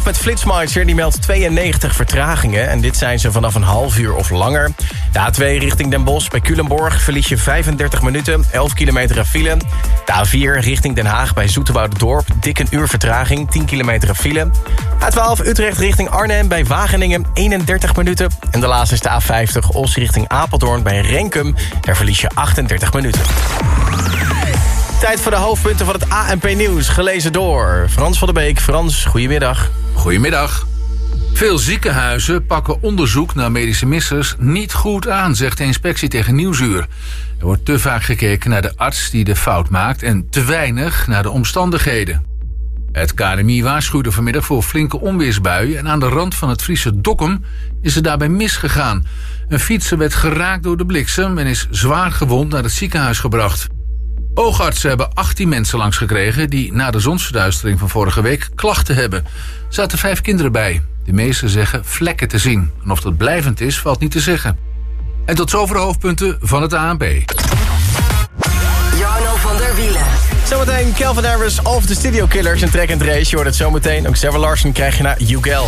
met Flitsmeister, die meldt 92 vertragingen. En dit zijn ze vanaf een half uur of langer. De A2 richting Den Bosch bij Culemborg verlies je 35 minuten, 11 kilometer aan file. De A4 richting Den Haag bij Zoeterwoudendorp, dik een uur vertraging, 10 kilometer aan file. A12 Utrecht richting Arnhem bij Wageningen, 31 minuten. En de laatste is de A50 Os richting Apeldoorn bij Renkum. Daar verlies je 38 minuten. Tijd voor de hoofdpunten van het ANP-nieuws, gelezen door Frans van der Beek. Frans, goedemiddag. Goedemiddag. Veel ziekenhuizen pakken onderzoek naar medische missers niet goed aan, zegt de inspectie tegen Nieuwsuur. Er wordt te vaak gekeken naar de arts die de fout maakt en te weinig naar de omstandigheden. Het KNMI waarschuwde vanmiddag voor flinke onweersbuien en aan de rand van het Friese Dokkum is het daarbij misgegaan. Een fietser werd geraakt door de bliksem en is zwaar gewond naar het ziekenhuis gebracht. Oogartsen hebben 18 mensen langsgekregen die na de zonsverduistering van vorige week klachten hebben. Er zaten 5 kinderen bij. De meesten zeggen vlekken te zien. En of dat blijvend is, valt niet te zeggen. En tot zover de hoofdpunten van het ANP. Jarno van der Wielen. Zometeen Calvin Harris of de Studio Killers en Track and Trace. Je hoort het zometeen. Ook Sarah Larsen krijg je naar You Girl.